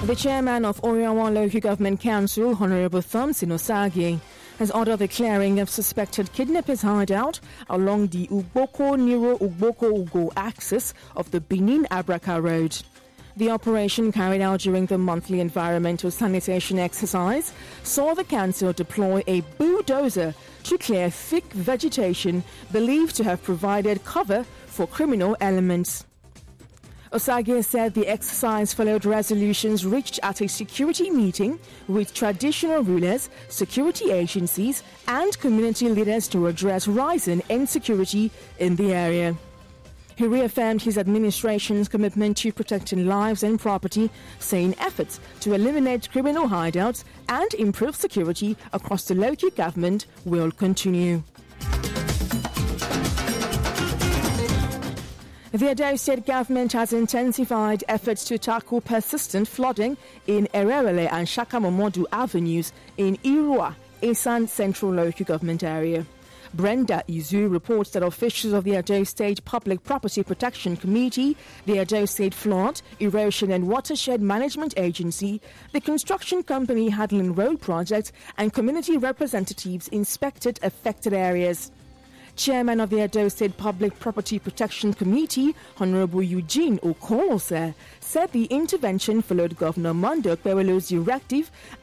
The chairman of Oriawan Local Government Council, Honorable Thompson Osagi, has ordered the clearing of suspected kidnappers' hideout along the Ugboko-Niro-Ugboko-Ugo axis of the Benin-Abraka Road. The operation, carried out during the monthly environmental sanitation exercise, saw the council deploy a bulldozer to clear thick vegetation believed to have provided cover for criminal elements. Osagi said the exercise followed resolutions reached at a security meeting with traditional rulers, security agencies, and community leaders to address rising insecurity in the area. He reaffirmed his administration's commitment to protecting lives and property, saying efforts to eliminate criminal hideouts and improve security across the local government will continue. The Edo State government has intensified efforts to tackle persistent flooding in Erewele and Shakamomodu avenues in Irua, Esan Central Local Government Area. Brenda Izu reports that officials of the Edo State Public Property Protection Committee, the Edo State Flood, Erosion and Watershed Management Agency, the construction company handling road projects, and community representatives inspected affected areas. Chairman of the Edo State Public Property Protection Committee, Honorable Eugene Okolose, said the intervention followed Governor Mondo Kwewelo's directive